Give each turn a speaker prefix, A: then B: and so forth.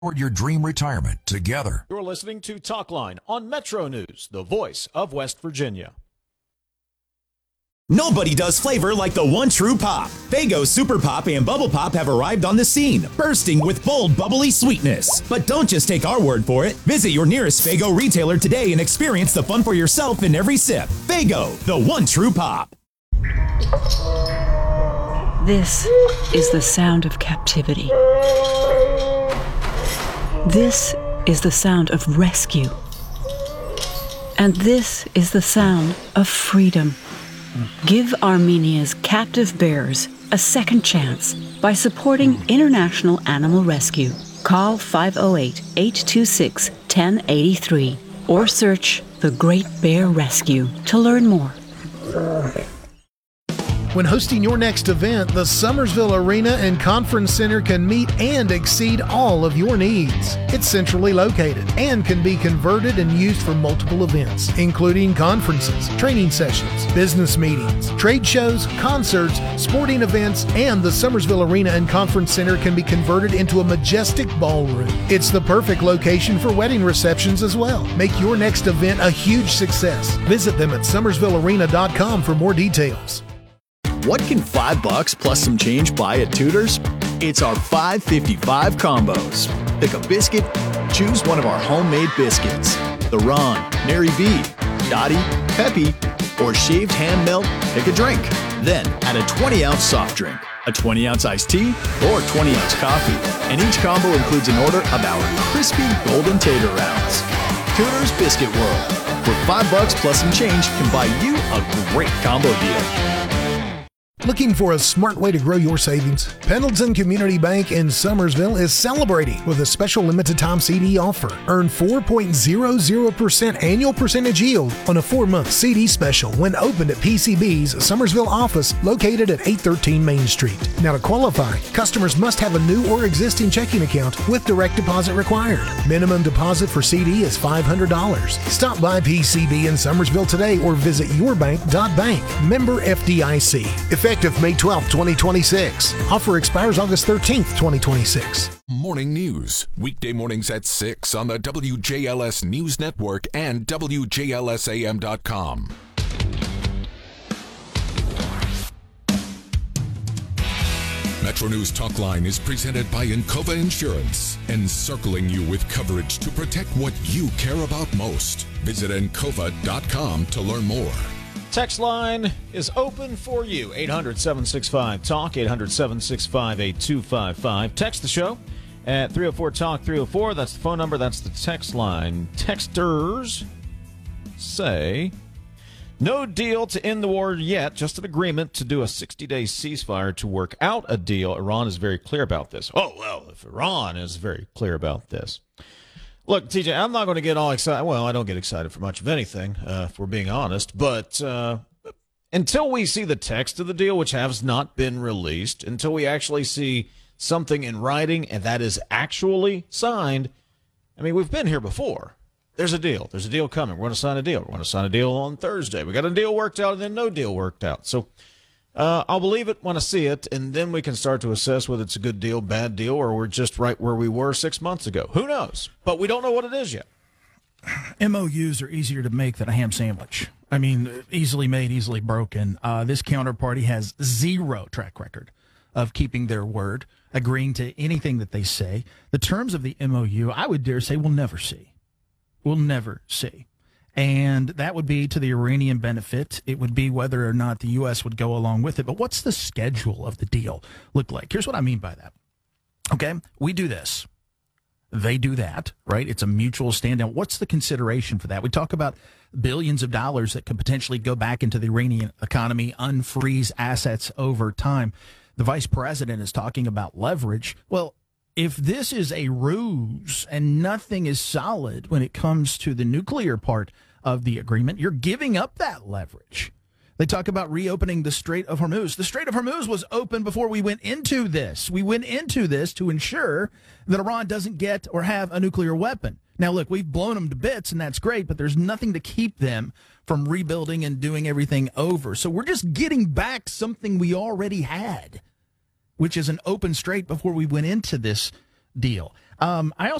A: Toward your dream retirement together.
B: You're listening to Talkline on Metro News, the voice of West Virginia.
C: Nobody does flavor like the one true pop. Faygo Super Pop and Bubble Pop have arrived on the scene, bursting with bold, bubbly sweetness. But don't just take our word for it. Visit your nearest Faygo retailer today and experience the fun for yourself in every sip. Faygo, the one true pop.
D: This is the sound of captivity. This is the sound of rescue. And this is the sound of freedom. Give Armenia's captive bears a second chance by supporting International Animal Rescue. Call 508-826-1083 or search The Great Bear Rescue to learn more.
E: When hosting your next event, the Summersville Arena and Conference Center can meet and exceed all of your needs. It's centrally located and can be converted and used for multiple events, including conferences, training sessions, business meetings, trade shows, concerts, sporting events, and the Summersville Arena and Conference Center can be converted into a majestic ballroom. It's the perfect location for wedding receptions as well. Make your next event a huge success. Visit them at summersvillearena.com for more details.
F: What can $5 plus some change buy at Tudor's? It's our $5.55 combos. Pick a biscuit, choose one of our homemade biscuits. The Ron, Mary B, Dottie, Peppy, or shaved ham melt, pick a drink. Then add a 20-ounce soft drink, a 20-ounce iced tea, or 20-ounce coffee. And each combo includes an order of our crispy golden tater rounds. Tudor's Biscuit World, where $5 plus some change can buy you a great combo deal.
E: Looking for a smart way to grow your savings? Pendleton Community Bank in Summersville is celebrating with a special limited time CD offer. Earn 4.00% annual percentage yield on a 4-month CD special when opened at PCB's Summersville office located at 813 Main Street. Now to qualify, customers must have a new or existing checking account with direct deposit required. Minimum deposit for CD is $500. Stop by PCB in Summersville today or visit yourbank.bank. Member FDIC. Effective May 12, 2026. Offer expires August 13th, 2026.
A: Morning news. Weekday mornings at 6 on the WJLS News Network and WJLSAM.com. Metro News Talkline is presented by Encova Insurance, encircling you with coverage to protect what you care about most. Visit Encova.com to learn more.
B: Text line is open for you. 800-765-TALK, 800-765-8255. Text the show at 304-TALK-304. That's the phone number. That's the text line. Texters say, no deal to end the war yet, just an agreement to do a 60-day ceasefire to work out a deal. Iran is very clear about this. Oh, well, if Iran is very clear about this. Look, TJ, I'm not going to get all excited. Well, I don't get excited for much of anything, if we're being honest. But until we see the text of the deal, which has not been released, until we actually see something in writing and that is actually signed, I mean, we've been here before. There's a deal. There's a deal coming. We're going to sign a deal. We're going to sign a deal on Thursday. We got a deal worked out and then no deal worked out. So I'll believe it when I see it, and then we can start to assess whether it's a good deal, bad deal, or we're just right where we were 6 months ago. Who knows? But we don't know what it is yet.
G: MOUs are easier to make than a ham sandwich. I mean, easily made, easily broken. This counterparty has zero track record of keeping their word, agreeing to anything that they say. The terms of the MOU, I would dare say, we'll never see. We'll never see. And that would be to the Iranian benefit. It would be whether or not the U.S. would go along with it. But what's the schedule of the deal look like? Here's what I mean by that. Okay, we do this. They do that, right? It's a mutual stand-down. What's the consideration for that? We talk about billions of dollars that could potentially go back into the Iranian economy, unfreeze assets over time. The vice president is talking about leverage. Well, if this is a ruse and nothing is solid when it comes to the nuclear part of the agreement, you're giving up that leverage. They talk about reopening the Strait of Hormuz. The Strait of Hormuz was open before we went into this. We went into this to ensure that Iran doesn't get or have a nuclear weapon. Now, look, we've blown them to bits, and that's great, but there's nothing to keep them from rebuilding and doing everything over. So we're just getting back something we already had, which is an open strait before we went into this deal. I